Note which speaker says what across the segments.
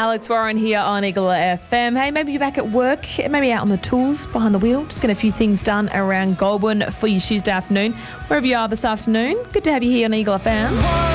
Speaker 1: Alex Warren here on Eagle FM. Hey, maybe you're back at work, maybe out on the tools, behind the wheel, just getting a few things done around Goulburn for your Tuesday afternoon. Wherever you are this afternoon, good to have you here on Eagle FM.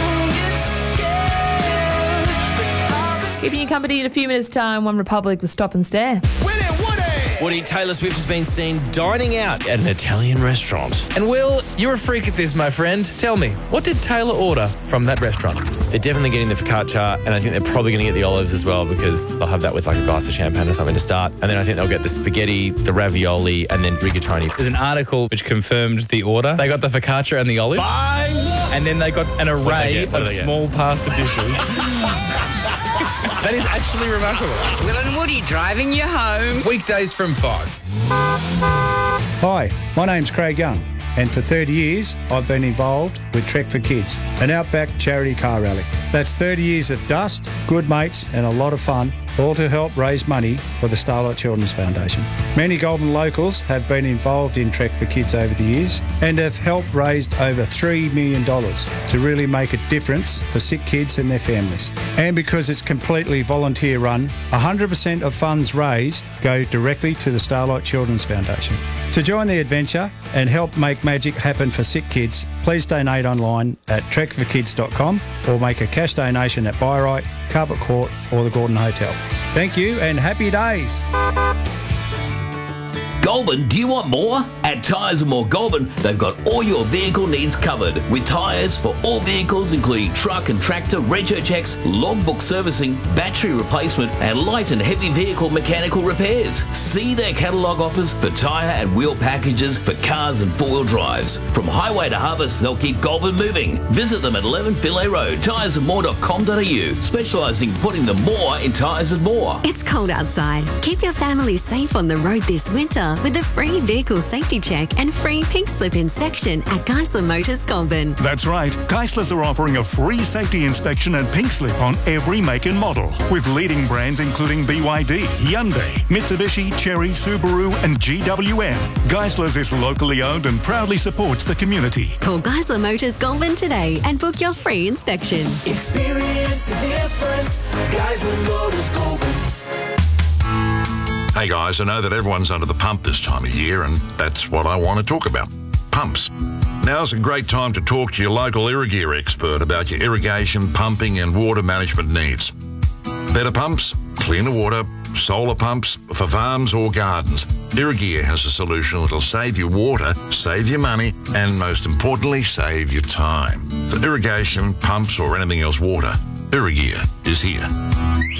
Speaker 1: Keeping you company in a few minutes' time, One Republic with Stop and Stare.
Speaker 2: Woody, Taylor Swift has been seen dining out at an Italian restaurant.
Speaker 3: And Will, you're a freak at this, my friend. Tell me, what did Taylor order from that restaurant?
Speaker 2: They're definitely getting the focaccia, and I think they're probably going to get the olives as well, because they'll have that with like a glass of champagne or something to start. And then I think they'll get the spaghetti, the ravioli, and then rigatoni.
Speaker 3: There's an article which confirmed the order. They got the focaccia and the olive.
Speaker 2: Bye!
Speaker 3: And then they got an array
Speaker 2: What
Speaker 3: of
Speaker 2: do they get?
Speaker 3: small pasta dishes. That is actually remarkable.
Speaker 4: Will and Woody driving you home.
Speaker 3: Weekdays from 5.
Speaker 5: Hi, my name's Craig Young, and for 30 years I've been involved with Trek for Kids, an outback charity car rally. That's 30 years of dust, good mates and a lot of fun, all to help raise money for the Starlight Children's Foundation. Many Goulburn locals have been involved in Trek for Kids over the years and have helped raise over $3 million to really make a difference for sick kids and their families. And because it's completely volunteer run, 100% of funds raised go directly to the Starlight Children's Foundation. To join the adventure and help make magic happen for sick kids, please donate online at trekforkids.com or make a cash donation at Byright, Carpet Court or the Gordon Hotel. Thank you and happy days.
Speaker 6: Goulburn, do you want more? At Tyres & More Goulburn, they've got all your vehicle needs covered, with tyres for all vehicles including truck and tractor, rego checks, logbook servicing, battery replacement and light and heavy vehicle mechanical repairs. See their catalogue offers for tyre and wheel packages for cars and four-wheel drives. From highway to harvest, they'll keep Goulburn moving. Visit them at 11 Fillet Road, tyresandmore.com.au, specialising in putting the more in Tyres & More.
Speaker 7: It's cold outside. Keep your family safe on the road this winter with a free vehicle safety check and free pink slip inspection at Geisler Motors Goulburn.
Speaker 8: That's right. Geisler's are offering a free safety inspection and pink slip on every make and model, with leading brands including BYD, Hyundai, Mitsubishi, Chery, Subaru and GWM. Geisler's is locally owned and proudly supports the community.
Speaker 7: Call Geisler Motors Goulburn today and book your free inspection.
Speaker 9: Experience the difference. Geisler Motors Goulburn.
Speaker 10: Hey guys, I know that everyone's under the pump this time of year, and that's what I want to talk about. Pumps. Now's a great time to talk to your local Irrigear expert about your irrigation, pumping and water management needs. Better pumps, cleaner water, solar pumps for farms or gardens. Irrigear has a solution that'll save you water, save you money, and most importantly, save your time. For irrigation, pumps or anything else water, Irrigear is here.